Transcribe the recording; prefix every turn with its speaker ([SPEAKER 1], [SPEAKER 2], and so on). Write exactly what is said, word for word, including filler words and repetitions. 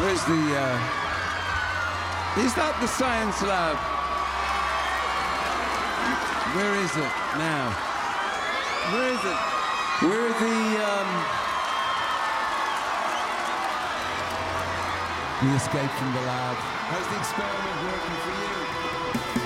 [SPEAKER 1] Where's the, uh... Is that the science lab? Where is it now? Where is it? Where are the, um... We escaped from the lab. How's the experiment working for you?